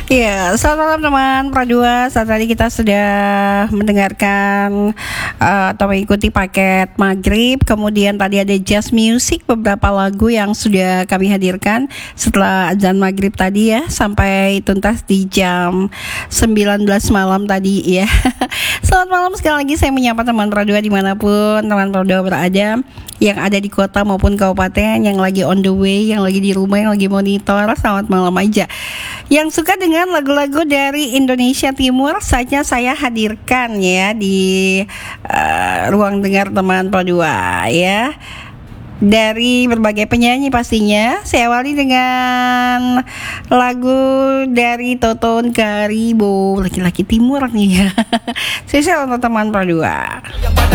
Ya, selamat malam teman Pradua. Saat tadi kita sudah mendengarkan atau mengikuti paket maghrib. Kemudian tadi ada jazz music, beberapa lagu yang sudah kami hadirkan setelah azan maghrib tadi ya, sampai tuntas di jam 19 malam tadi ya. Selamat malam sekali lagi, saya menyapa teman Pradua dimanapun teman Pradua berada, yang ada di kota maupun kabupaten, yang lagi on the way, yang lagi di rumah, yang lagi monitor. Selamat malam aja. Yang suka dengan lagu-lagu dari Indonesia Timur, saatnya saya hadirkan ya di ruang dengar teman Pradua ya. Dari berbagai penyanyi pastinya. Saya awali dengan lagu dari Toton Karibo, laki-laki timur nih ya. Saya untuk teman Pradua.